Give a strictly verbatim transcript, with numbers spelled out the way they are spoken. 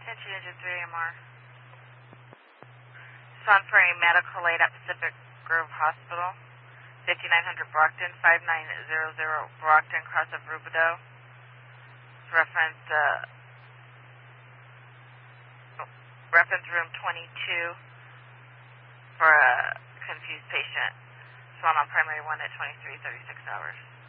Attention Engine three M R. It's on for a medical aid at Pacific Grove Hospital. fifty-nine hundred Brockton, five nine zero zero Brockton, cross of Rubidoux. It's reference, uh, oh, reference room twenty-two for a confused patient. Swam on primary one at twenty-three thirty-six hours.